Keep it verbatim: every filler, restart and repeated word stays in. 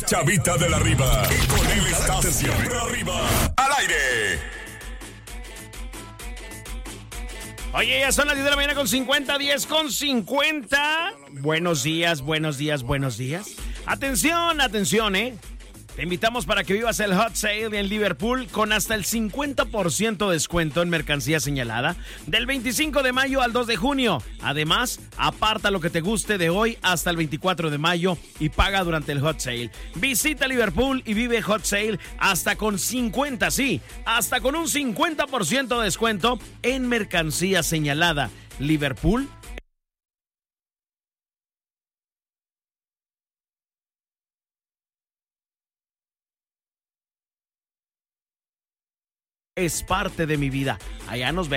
Chavita de la Riva. Y con él estás siempre arriba. ¡Al aire! Oye, ya son las diez de la mañana con cincuenta, diez con cincuenta. Buenos días, buenos días, buenos días. Atención, atención, ¿eh? Te invitamos para que vivas el Hot Sale en Liverpool con hasta el cincuenta por ciento de descuento en mercancía señalada del veinticinco de mayo al dos de junio. Además, aparta lo que te guste de hoy hasta el veinticuatro de mayo y paga durante el Hot Sale. Visita Liverpool y vive Hot Sale hasta con cincuenta, sí, hasta con un cincuenta por ciento de descuento en mercancía señalada. Liverpool es parte de mi vida. Allá nos vemos.